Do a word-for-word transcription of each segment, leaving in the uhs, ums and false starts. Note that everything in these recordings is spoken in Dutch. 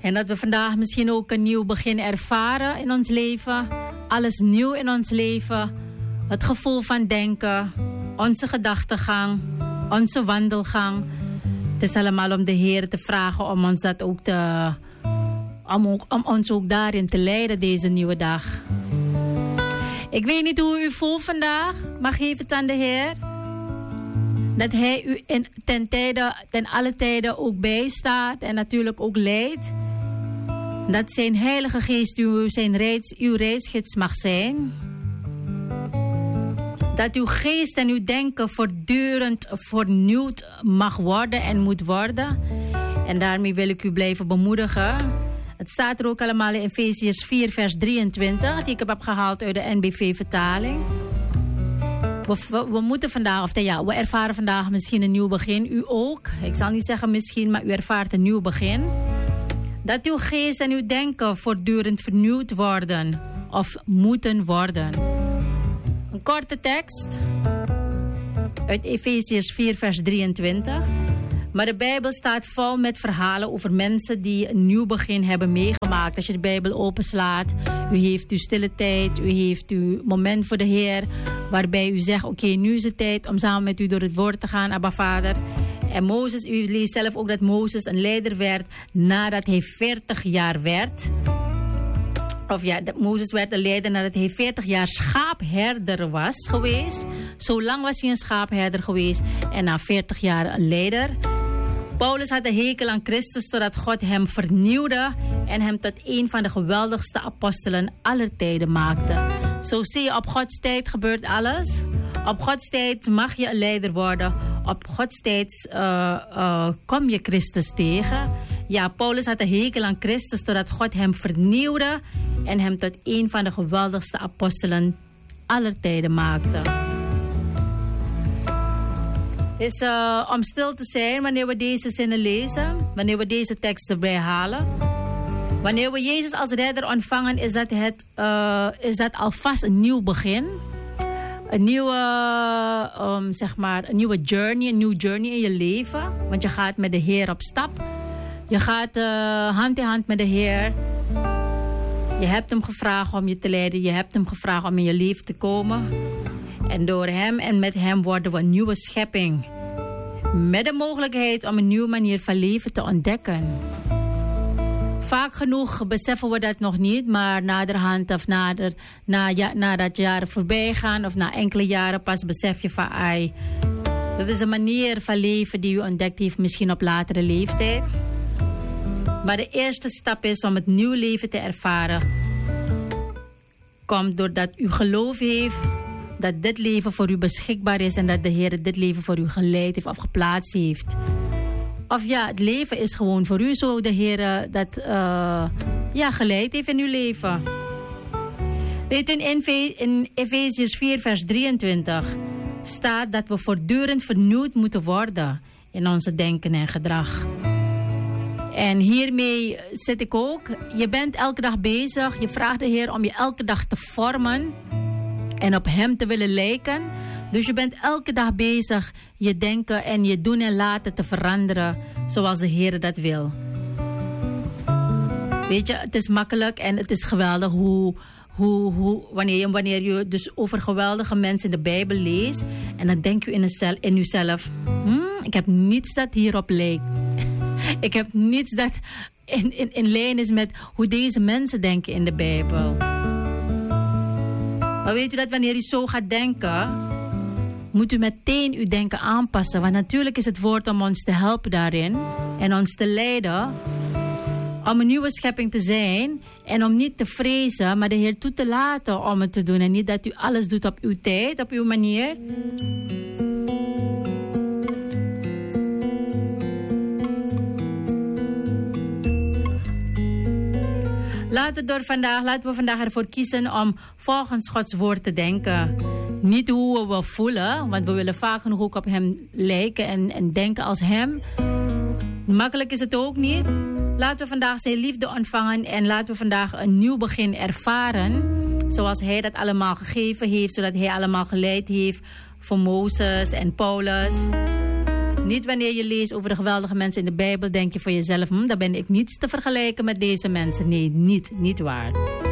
En dat we vandaag misschien ook een nieuw begin ervaren in ons leven. Alles nieuw in ons leven. Het gevoel van denken. Onze gedachtegang. Onze wandelgang. Het is allemaal om de Heer te vragen om ons dat ook te... Om, ook, om ons ook daarin te leiden deze nieuwe dag. Ik weet niet hoe u voelt vandaag. Maar geef het aan de Heer. Dat Hij u in, ten, tijde, ten alle tijden ook bijstaat. En natuurlijk ook leidt. Dat zijn Heilige Geest uw, zijn reis, uw reisgids mag zijn. Dat uw geest en uw denken voortdurend vernieuwd mag worden en moet worden. En daarmee wil ik u blijven bemoedigen. Het staat er ook allemaal in Efeziërs vier vers drieëntwintig. Die ik heb gehaald uit de N B V-vertaling. We, we, we moeten vandaag, of ja, we ervaren vandaag misschien een nieuw begin. U ook. Ik zal niet zeggen misschien, maar u ervaart een nieuw begin. Dat uw geest en uw denken voortdurend vernieuwd worden. Of moeten worden. Een korte tekst. Uit Efeziërs vier vers drieëntwintig. Maar de Bijbel staat vol met verhalen over mensen die een nieuw begin hebben meegemaakt. Als je de Bijbel openslaat. U heeft uw stille tijd. U heeft uw moment voor de Heer. Waarbij u zegt, oké, okay, nu is het tijd om samen met u door het woord te gaan, Abba Vader. En Mozes, u leest zelf ook dat Mozes een leider werd nadat hij veertig jaar werd. Of ja, Mozes werd een leider nadat hij veertig jaar schaapherder was geweest. Zo lang was hij een schaapherder geweest en na veertig jaar een leider. Paulus had een hekel aan Christus totdat God hem vernieuwde en hem tot een van de geweldigste apostelen aller tijden maakte. Zo zie je, op Gods tijd gebeurt alles. Op Gods tijd mag je een leider worden. Op Gods tijd uh, uh, kom je Christus tegen. Ja, Paulus had een hekel aan Christus totdat God hem vernieuwde en hem tot een van de geweldigste apostelen aller tijden maakte. Dus uh, om stil te zijn wanneer we deze zinnen lezen, wanneer we deze teksten bijhalen. Wanneer we Jezus als redder ontvangen, is dat, het, uh, is dat alvast een nieuw begin. Een nieuwe, um, zeg maar, een nieuwe journey, een nieuwe journey in je leven. Want je gaat met de Heer op stap. Je gaat uh, hand in hand met de Heer. Je hebt hem gevraagd om je te leiden. Je hebt hem gevraagd om in je leven te komen. En door hem en met hem worden we een nieuwe schepping. Met de mogelijkheid om een nieuwe manier van leven te ontdekken. Vaak genoeg beseffen we dat nog niet, maar naderhand of nader, na, ja, nadat jaren voorbij gaan of na enkele jaren pas besef je van ai. Dat is een manier van leven die u ontdekt heeft, misschien op latere leeftijd. Maar de eerste stap is om het nieuwe leven te ervaren. Komt doordat u geloof heeft dat dit leven voor u beschikbaar is en dat de Heer dit leven voor u geleid heeft of geplaatst heeft. Of ja, het leven is gewoon voor u zo de Heer dat uh, ja, geleid heeft in uw leven. Weet u, in, in Efeziërs vier vers drieëntwintig staat dat we voortdurend vernieuwd moeten worden in onze denken en gedrag. En hiermee zit ik ook. Je bent elke dag bezig. Je vraagt de Heer om je elke dag te vormen en op hem te willen lijken. Dus je bent elke dag bezig je denken en je doen en laten te veranderen zoals de Heer dat wil. Weet je, het is makkelijk en het is geweldig hoe, hoe, hoe, wanneer, je, wanneer je dus over geweldige mensen in de Bijbel leest. En dan denk je in, jezelf, in jezelf, hmm, ik heb niets dat hierop lijkt. Ik heb niets dat in, in, in lijn is met hoe deze mensen denken in de Bijbel. Maar weet u dat wanneer u zo gaat denken, moet u meteen uw denken aanpassen. Want natuurlijk is het woord om ons te helpen daarin. En ons te leiden. Om een nieuwe schepping te zijn. En om niet te vrezen, maar de Heer toe te laten om het te doen. En niet dat u alles doet op uw tijd, op uw manier. Laten we, door vandaag, laten we vandaag ervoor kiezen om volgens Gods woord te denken. Niet hoe we voelen, want we willen vaak genoeg ook op hem lijken en, en denken als hem. Makkelijk is het ook niet. Laten we vandaag zijn liefde ontvangen en laten we vandaag een nieuw begin ervaren. Zoals hij dat allemaal gegeven heeft, zodat hij allemaal geleid heeft voor Mozes en Paulus. Niet wanneer je leest over de geweldige mensen in de Bijbel, denk je voor jezelf, hm, dan ben ik niets te vergelijken met deze mensen. Nee, niet, niet waar.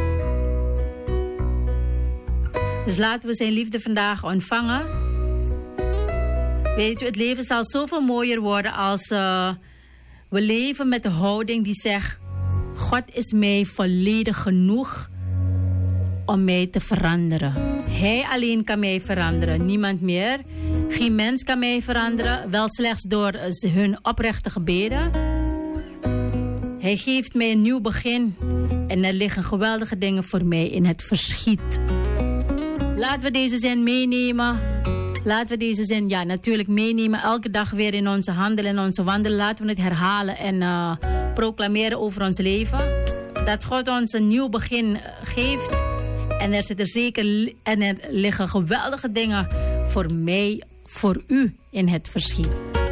Dus laten we zijn liefde vandaag ontvangen. Weet u, het leven zal zoveel mooier worden als uh, we leven met de houding die zegt, God is mij volledig genoeg om mij te veranderen. Hij alleen kan mij veranderen, niemand meer. Geen mens kan mij veranderen, wel slechts door hun oprechte gebeden. Hij geeft mij een nieuw begin en er liggen geweldige dingen voor mij in het verschiet. Laten we deze zin meenemen. Laten we deze zin, ja, natuurlijk meenemen. Elke dag weer in onze handel en onze wandelen. Laten we het herhalen en uh, proclameren over ons leven. Dat God ons een nieuw begin geeft. En er zitten zeker en er liggen geweldige dingen voor mij, voor u in het verschiet.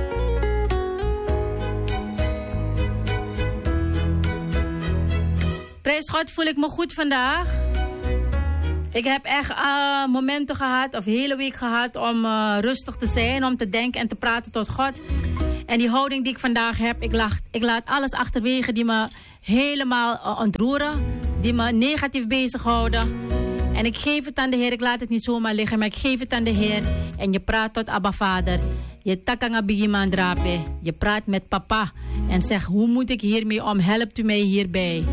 Prijs God, voel ik me goed vandaag. Ik heb echt uh, momenten gehad, of de hele week gehad, om uh, rustig te zijn, om te denken en te praten tot God. En die houding die ik vandaag heb, ik, laat, ik laat alles achterwege die me helemaal uh, ontroeren, die me negatief bezighouden. En ik geef het aan de Heer, ik laat het niet zomaar liggen, maar ik geef het aan de Heer. En je praat tot Abba Vader. Je takanga bigiman drape. Je praat met papa en zegt, hoe moet ik hiermee om? Helpt u mij hierbij?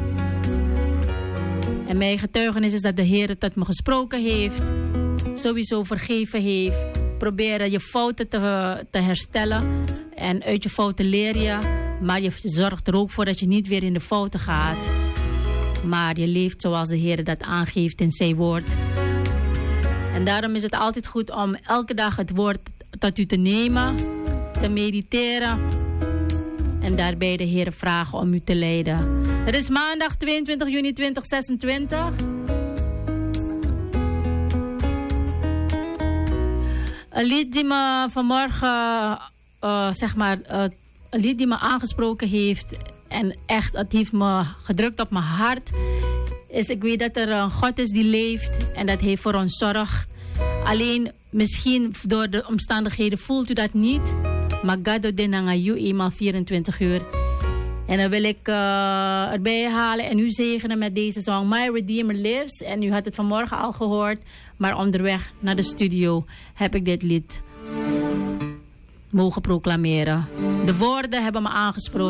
En mijn getuigenis is dat de Heer tot me gesproken heeft. Sowieso vergeven heeft. Proberen je fouten te, te herstellen. En uit je fouten leer je. Maar je zorgt er ook voor dat je niet weer in de fouten gaat. Maar je leeft zoals de Heer dat aangeeft in zijn woord. En daarom is het altijd goed om elke dag het woord tot u te nemen. Te mediteren. En daarbij de Heer vragen om u te leiden. Het is maandag tweeëntwintig juni tweeduizend zesentwintig. Een lied die me vanmorgen, uh, zeg maar, uh, een lied die me aangesproken heeft. En echt, het heeft me gedrukt op mijn hart. Is, ik weet dat er een God is die leeft en dat hij voor ons zorgt. Alleen, misschien door de omstandigheden voelt u dat niet. Maar God doet dit aan u eenmaal vierentwintig uur. En dan wil ik uh, erbij halen en u zegenen met deze song My Redeemer Lives. En u had het vanmorgen al gehoord. Maar onderweg naar de studio heb ik dit lied mogen proclameren. De woorden hebben me aangesproken.